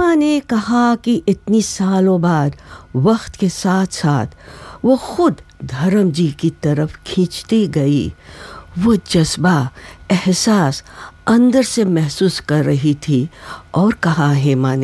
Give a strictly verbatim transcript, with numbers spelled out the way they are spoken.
हेमा ने कहा कि इतनी सालों बाद वक्त के साथ साथ वो खुद धर्म जी की तरफ खींचती गई। वो जज्बा, एहसास अंदर से महसूस कर रही थी और कहा हेमा ने,